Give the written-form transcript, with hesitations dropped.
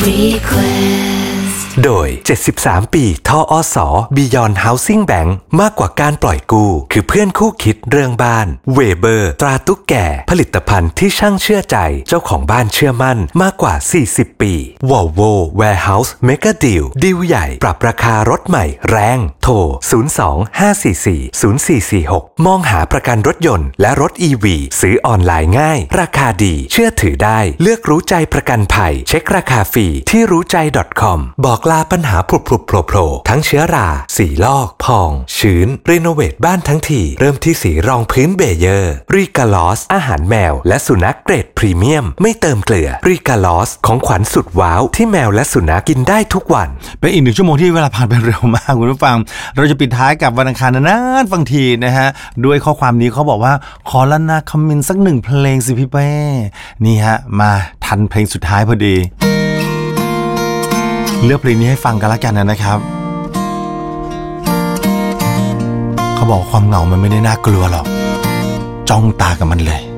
โดย73ปีทอส Beyond Housing Bank มากกว่าการปล่อยกู้คือเพื่อนคู่คิดเรื่องบ้านเวเบอร์ตราตุ๊กแก่ผลิตภัณฑ์ที่ช่างเชื่อใจเจ้าของบ้านเชื่อมั่นมากกว่า40ปี Volvo Warehouse Mega Deal ดีลใหญ่ปรับราคารถใหม่แรงโทร02-544-0446มองหาประกันรถยนต์และรถ EV ซื้อออนไลน์ง่ายราคาดีเชื่อถือได้เลือกรู้ใจประกันภัยเช็คราคาฟรีที่รู้ใจ .com บอกลาปัญหาผุดๆโผล่ทั้งเชื้อราสีลอกพองชื้นรีโนเวทบ้านทั้งทีเริ่มที่สีรองพื้นเบเยอร์รีกาลอสอาหารแมวและสุนัขเกรดพรีเมียมไม่เติมเกลือรีกาลอสของขวัญสุดว้าวที่แมวและสุนัขกินได้ทุกวันเป็นอีก1 ชั่วโมงที่เวลาผ่านไปเร็วมากคุณผู้ฟังเราจะปิดท้ายกับวันอังคารนานๆฟังทีนะฮะด้วยข้อความนี้เขาบอกว่าขอละนาคำมินสัก1เพลงสิพี่เป้นี่ฮะมาทันเพลงสุดท้ายพอดีเลือกเพลงนี้ให้ฟังกันละกันนะครับเขาบอกความเหงามันไม่ได้น่ากลัวหรอกจ้องตากับมันเลย